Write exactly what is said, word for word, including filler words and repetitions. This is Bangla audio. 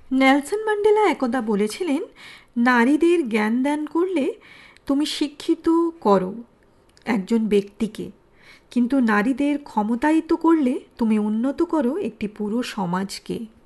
নেলসন ম্যান্ডেলা একদা বলেছিলেন, নারীদের জ্ঞান দান করলে তুমি শিক্ষিত করো একজন ব্যক্তিকে, কিন্তু নারীদের ক্ষমতায়িত করলে তুমি উন্নত করো একটি পুরো সমাজকে।